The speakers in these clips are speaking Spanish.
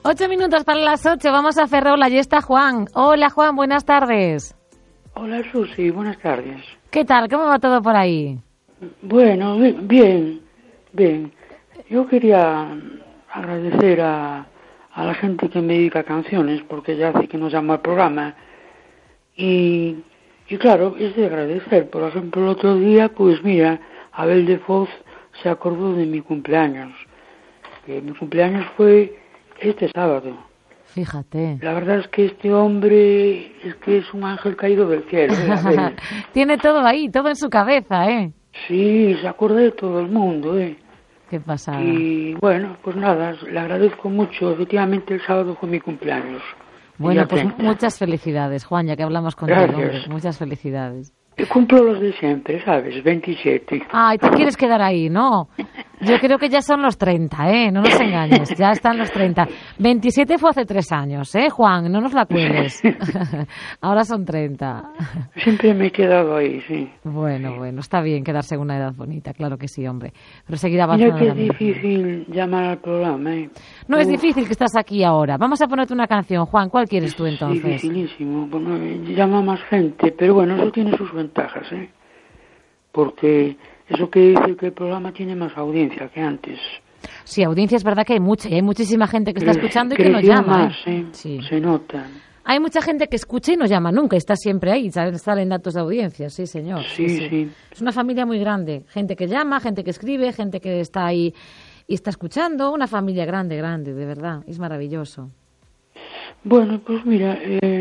8 minutos para las 8, vamos a Ferrol, allí está Juan. Hola Juan, buenas tardes. Hola Susi, buenas tardes. ¿Qué tal? ¿Cómo va todo por ahí? Bueno, bien. Yo quería agradecer a la gente que me dedica canciones, porque ya hace que nos llama al programa. Y claro, es de agradecer. Por ejemplo, el otro día, pues mira, Abel de Foz se acordó de mi cumpleaños. Que mi cumpleaños fue este sábado. Fíjate. La verdad es que este hombre es un ángel caído del cielo. Tiene todo ahí, todo en su cabeza, ¿eh? Sí, se acuerda de todo el mundo, ¿eh? Qué pasada. Y bueno, pues nada, le agradezco mucho. Efectivamente, el sábado fue mi cumpleaños. Bueno, pues muchas felicidades, Juan, ya que hablamos contigo. Hombre, muchas felicidades. Cumplo los de siempre, ¿sabes? 27. Ay, te quieres quedar ahí, ¿no? Yo creo que ya son los 30, ¿eh? No nos engañes, ya están los 30. 27 fue hace 3 años, ¿eh, Juan? No nos la cueles. Ahora son 30. Siempre me he quedado ahí, sí. Bueno, está bien quedarse en una edad bonita, claro que sí, hombre. Pero seguir avanzando. Mira que es difícil llamar al programa, ¿eh? No es difícil que estás aquí ahora. Vamos a ponerte una canción, Juan. ¿Cuál quieres tú entonces? Es dificilísimo. Bueno, llama más gente, pero bueno, eso tiene sus ventajas, ¿eh? Porque eso que dice que el programa tiene más audiencia que antes. Sí, audiencia es verdad que hay mucha, y hay muchísima gente que está escuchando y que nos llama. Más, ¿eh? Sí. Se nota. Hay mucha gente que escucha y no llama nunca, está siempre ahí, salen datos de audiencia, sí señor. Sí. Es una familia muy grande, gente que llama, gente que escribe, gente que está ahí y está escuchando, una familia grande, de verdad, es maravilloso. Bueno, pues mira,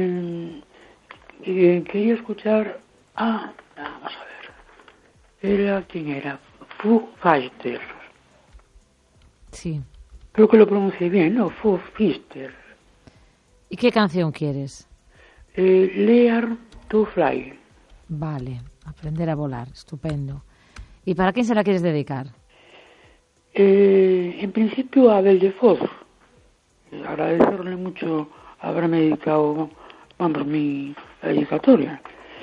quería escuchar vamos a ver, ¿quién era? Foo Fighters. Sí. Creo que lo pronuncié bien, ¿no? Foo Fighters. ¿Y qué canción quieres? Learn to Fly. Vale, aprender a volar, estupendo. ¿Y para quién se la quieres dedicar? En principio a Abel de Foz. Agradecerle mucho haberme dedicado, mi dedicatoria.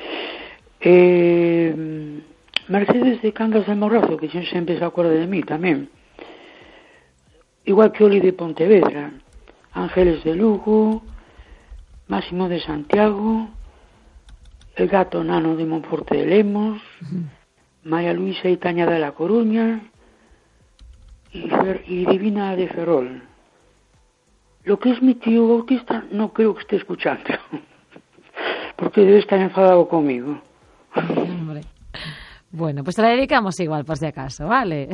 Mercedes de Cangas del Morrazo, que siempre se acuerda de mí también. Igual que Oli de Pontevedra. Ángeles de Lugo, Máximo de Santiago, el gato Nano de Monforte de Lemos, María Luisa y Taña de La Coruña y Divina de Ferrol. Lo que es mi tío Bautista no creo que esté escuchando, porque debe estar enfadado conmigo. Hombre. Bueno, pues te la dedicamos igual, por si acaso, ¿vale?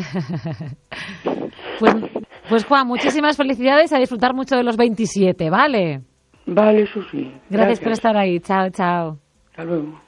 Pues Juan, muchísimas felicidades, a disfrutar mucho de los 27, ¿vale? Vale, Susi. Gracias por estar ahí. Chao. Hasta luego.